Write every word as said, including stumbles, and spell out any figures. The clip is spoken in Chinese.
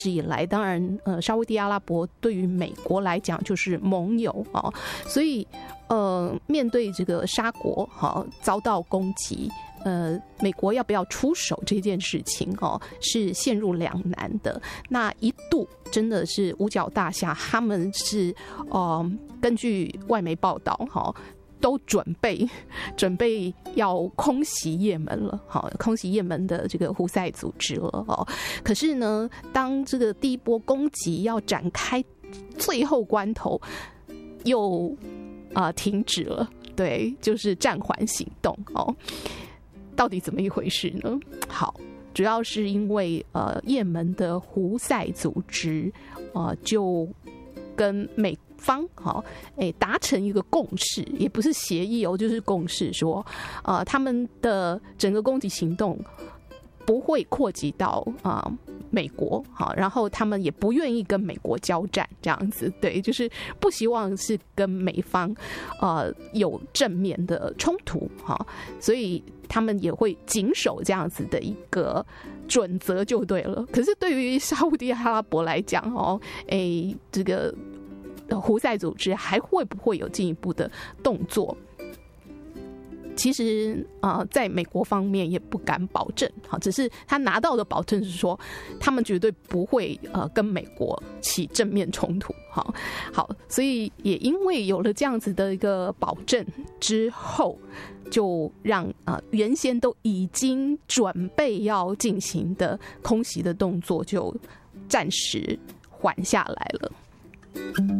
直以来，当然，呃，沙烏地阿拉伯对于美国来讲就是盟友哦，所以，呃，面对这个沙国哈遭到攻击，呃，美国要不要出手这件事情哦，是陷入两难的。那一度真的是五角大厦，他们是呃，根据外媒报道哈。都准备准备要空袭也门了，好，空袭也门的这个胡塞组织了哦。可是呢，当这个第一波攻击要展开最后关头，又啊、呃、停止了，对，就是暂缓行动哦。到底怎么一回事呢？好，主要是因为呃，也门的胡塞组织呃就跟美。方好，哎，达成一个共识，也不是协议哦，就是共识说，呃，他们的整个攻击行动不会扩及到啊、呃、美国，好，然后他们也不愿意跟美国交战，这样子，对，就是不希望是跟美方呃有正面的冲突，哈，所以他们也会谨守这样子的一个准则就对了。可是对于沙烏地阿拉伯来讲，哦，哎，这个。胡塞组织还会不会有进一步的动作？其实啊、呃，在美国方面也不敢保证，好，只是他拿到的保证是说，他们绝对不会呃跟美国起正面冲突，好，好，所以也因为有了这样子的一个保证之后，就让啊、呃、原先都已经准备要进行的空袭的动作就暂时缓下来了。